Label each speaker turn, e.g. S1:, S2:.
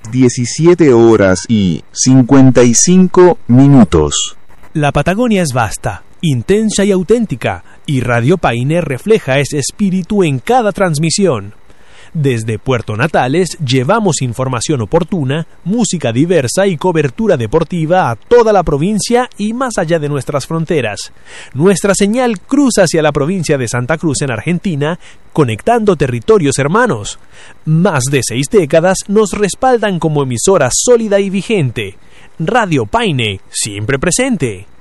S1: 17 horas y 55 minutos.
S2: La Patagonia es vasta, intensa y auténtica, y Radio Paine refleja ese espíritu en cada transmisión. Desde Puerto Natales llevamos información oportuna, música diversa y cobertura deportiva a toda la provincia y más allá de nuestras fronteras. Nuestra señal cruza hacia la provincia de Santa Cruz en Argentina, conectando territorios hermanos. Más de 6 décadas nos respaldan como emisora sólida y vigente. Radio Paine, siempre presente.